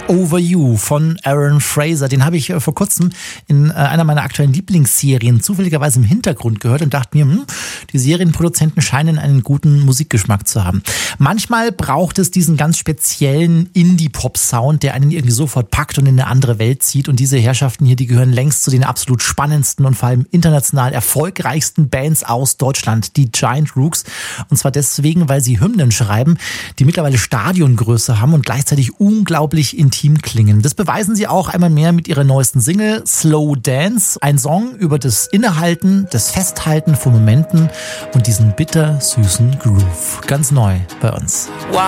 Over You von Aaron Fraser. Den habe ich vor kurzem in einer meiner aktuellen Lieblingsserien zufälligerweise im Hintergrund gehört und dachte mir, die Serienproduzenten scheinen einen guten Musikgeschmack zu haben. Manchmal braucht es diesen ganz speziellen Indie-Pop-Sound, der einen irgendwie sofort packt und in eine andere Welt zieht. Und diese Herrschaften hier, die gehören längst zu den absolut spannendsten und vor allem international erfolgreichsten Bands aus Deutschland, die Giant Rooks. Und zwar deswegen, weil sie Hymnen schreiben, die mittlerweile Stadiongröße haben und gleichzeitig unglaublich intim klingen. Das beweisen sie auch einmal mehr mit ihrer neuesten Single Slow Dance. Ein Song über das Innehalten, das Festhalten von Momenten und diesen bitter süßen Groove. Ganz neu bei uns.